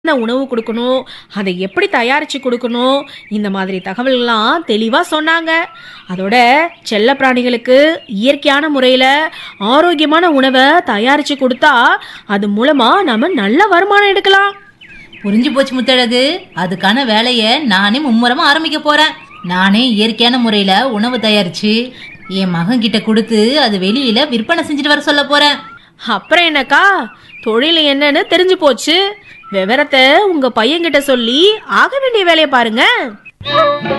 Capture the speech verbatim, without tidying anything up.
என்ன உணவு கொடுக்கணும், அதை எப்படி தயாரிச்சு கொடுக்கணும், இந்த மாதிரி தகவல்கள்லாம் தெளிவா சொன்னாங்க. அதோட செல்ல பிராணிகளுக்கு இயற்கையான முறையில ஆரோக்கியமான உணவை தயாரிச்சு கொடுத்தா அது மூலமா நாம நல்ல வருமானம் எடுக்கலாம். புரிஞ்சு போச்சு முத்தழகு. அதுக்கான வேலையை நானே மும்முரமா ஆரம்பிக்க போறேன். நானே இயற்கையான முறையில உணவு தயாரிச்சு என் மகன் கிட்ட கொடுத்து அது வெளியில விற்பனை செஞ்சுட்டு வர சொல்ல போறேன். அப்புறம் என்னக்கா, தொழில் என்னன்னு தெரிஞ்சு போச்சு. விவரத்தை உங்க பையன்கிட்ட சொல்லி ஆக வேண்டிய வேலையை பாருங்க.